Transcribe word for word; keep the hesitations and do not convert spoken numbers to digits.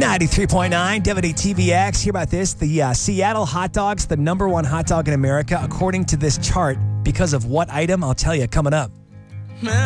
ninety-three point nine W T V X. Hear about this. The uh, Seattle hot dog's the number one hot dog in America, according to this chart. Because of what item? I'll tell you coming up.